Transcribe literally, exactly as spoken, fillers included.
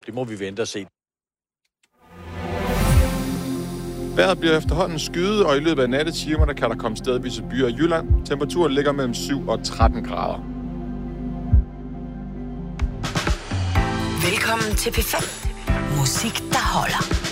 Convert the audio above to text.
det må vi vente og se. Vejret bliver efterhånden skyet, og i løbet af nattetimerne kan der komme stedvise byer i Jylland. Temperaturen ligger mellem syv og tretten grader. Velkommen til P fem. Musik, der holder.